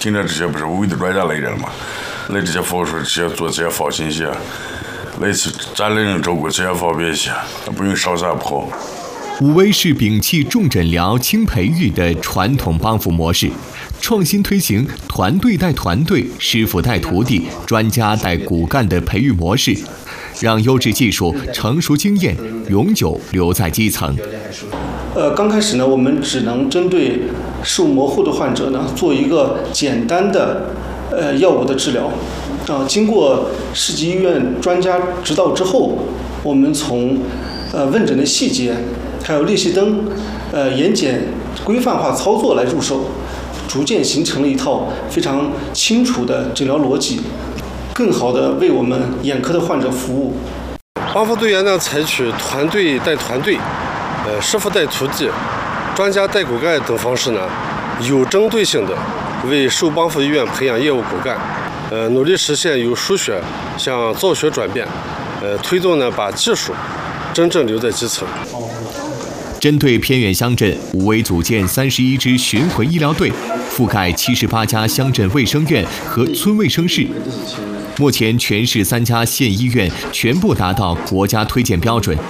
今天这些不是5位的专家来着了吗？来这些服务处直接做这些放心些，来去咱来人照顾这些方便些，不用上山跑。 武威是摒弃重诊疗、轻培育的传统帮扶模式，创新推行团队带团队、师傅带徒弟、专家带骨干的培育模式，让优质技术、成熟经验永久留在基层。 刚开始呢，我们只能针对视物模糊的患者呢，做一个简单的药物的治疗。经过市级医院专家指导之后，我们从问诊的细节，还有裂隙灯、眼睑规范化操作来入手，逐渐形成了一套非常清楚的诊疗逻辑，更好地为我们眼科的患者服务。 帮扶队员呢，采取团队带团队、师傅带徒弟、专家带骨干等方式呢，有针对性的为受帮扶医院培养业务骨干，努力实现由输血向造血转变，推动呢把技术真正留在基层。 针对偏远乡镇，武威组建31支巡回医疗队，覆盖78家乡镇卫生院和村卫生室。目前，全市3家县医院全部达到国家推荐标准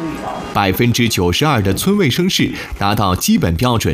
，92%的村卫生室达到基本标准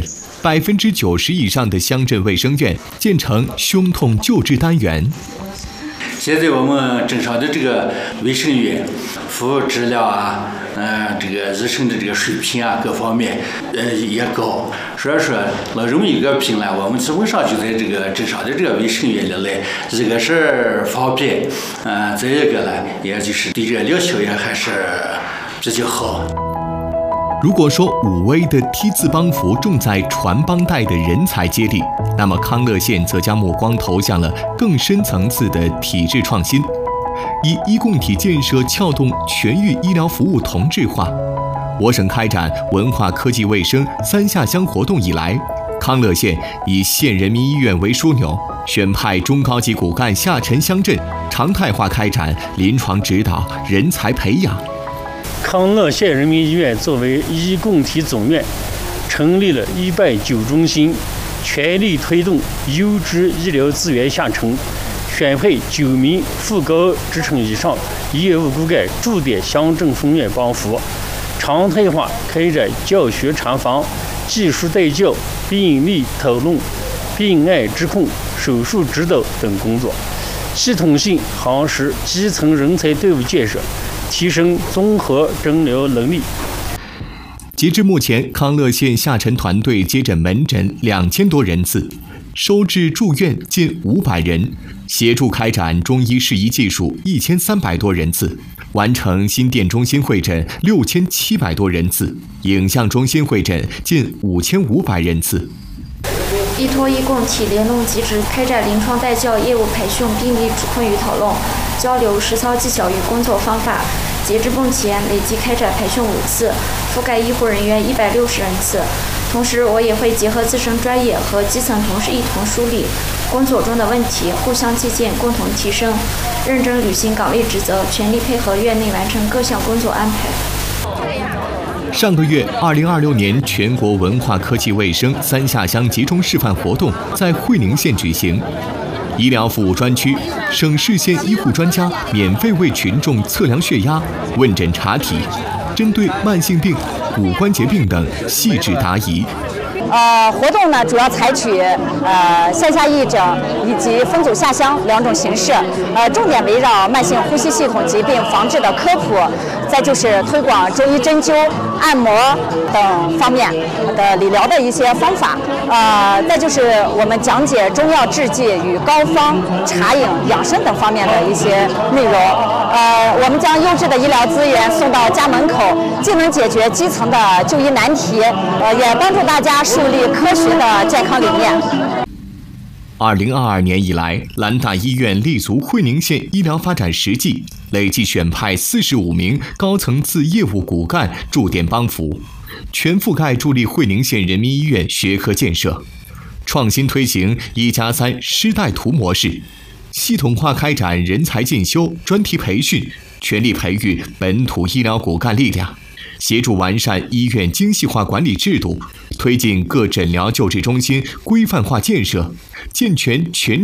，90%以上的乡镇卫生院建成胸痛救治单元。 现在我们镇上的这个卫生院服务质量啊，这个日程的这个水平啊，各方面也高，所以说老这么一个评呢，我们基本上就在这个镇上的这个卫生院里来，一个是方便，再一个呢，也就是对这个疗效也还是比较好。 如果说武威的梯字帮扶重在传帮带的人才接力，那么康乐县则将目光投向了更深层次的体制创新，以医共体建设撬动全域医疗服务同质化。我省开展文化科技卫生3下乡活动以来，康乐县以县人民医院为枢纽，选派中高级骨干下沉乡镇，常态化开展临床指导、人才培养。 康乐县人民医院作为医共体总院，成立了190中心，全力推动优质医疗资源下沉，选配9名副高职称以上业务骨干驻点乡镇分院帮扶，常态化开展教学查房、技术带教、病例讨论、病案质控、手术指导等工作，系统性夯实基层人才队伍建设，提升综合诊疗能力。 截至目前，康乐县下沉团队接诊门诊2000多人次，收治住院近500人，协助开展中医适宜技术1300多人次，完成心电中心会诊6700多人次，影像中心会诊近5500人次。 依托医共体联动机制，开展临床带教、业务培训、病例主控与讨论，交流实操技巧与工作方法。截至目前，累计开展培训5次，覆盖医护人员160人次。同时，我也会结合自身专业和基层同事一同梳理工作中的问题，互相借鉴，共同提升，认真履行岗位职责，全力配合院内完成各项工作安排。 上个月，2026年全国文化科技卫生3下乡集中示范活动在会宁县举行。医疗服务专区，省市县医护专家免费为群众测量血压、问诊查体，针对慢性病、骨关节病等细致答疑。 活动呢主要采取线下义诊以及分组下乡2种形式，重点围绕慢性呼吸系统疾病防治的科普，再就是推广中医针灸、按摩等方面的理疗的一些方法，再就是我们讲解中药制剂与膏方、茶饮、养生等方面的一些内容。我们将优质的医疗资源送到家门口，既能解决基层的就医难题，也帮助大家树立科学的健康理念。 2022年以来，兰大医院立足会宁县医疗发展实际，累计选派45名高层次业务骨干驻点帮扶，全覆盖助力会宁县人民医院学科建设，创新推行1+3师带徒模式，系统化开展人才进修、专题培训，全力培育本土医疗骨干力量，协助完善医院精细化管理制度，推进各诊疗救治中心规范化建设，健全全